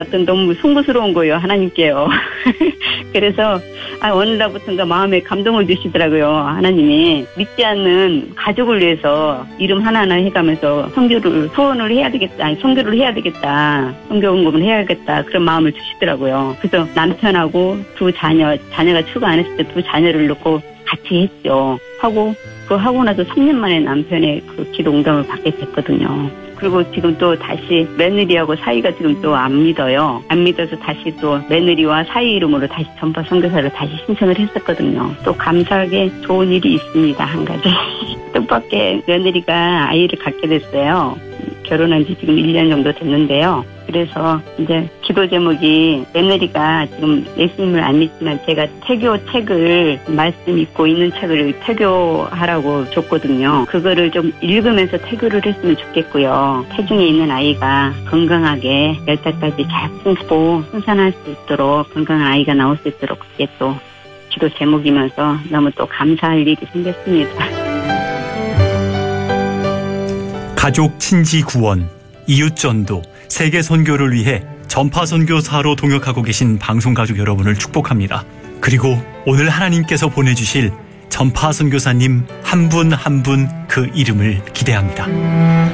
너무 송구스러운 거예요, 하나님께요. 그래서 어느 날부터인가 마음에 감동을 주시더라고요, 하나님이. 믿지 않는 가족을 위해서 이름 하나하나 해가면서 소원을 해야 되겠다, 선교를 해야 되겠다, 선교원금을 해야겠다, 그런 마음을 주시더라고요. 그래서 남편하고 두 자녀가 출가 안 했을 때 두 자녀를 놓고 같이 했죠. 하고 나서 3년 만에 남편의 그 기도 응답을 받게 됐거든요. 그리고 지금 또 다시 며느리하고 사위가 지금 또 안 믿어요. 안 믿어서 다시 또 며느리와 사위 이름으로 다시 전파 선교사를 다시 신청을 했었거든요. 또 감사하게 좋은 일이 있습니다, 한 가지. 뜻밖의 며느리가 아이를 갖게 됐어요. 결혼한 지 지금 1년 정도 됐는데요. 그래서 이제 기도 제목이 며느리가 지금 예수님을 안 믿지만 제가 태교 책을 말씀 읽고 있는 책을 태교하라고 줬거든요. 그거를 좀 읽으면서 태교를 했으면 좋겠고요. 태중에 있는 아이가 건강하게 10살까지 잘 품고 순산할 수 있도록 건강한 아이가 나올 수 있도록 그게 또 기도 제목이면서 너무 또 감사할 일이 생겼습니다. 가족 친지 구원, 이웃 전도, 세계 선교를 위해 전파 선교사로 동역하고 계신 방송 가족 여러분을 축복합니다. 그리고 오늘 하나님께서 보내주실 전파 선교사님 한 분 한 분 그 이름을 기대합니다.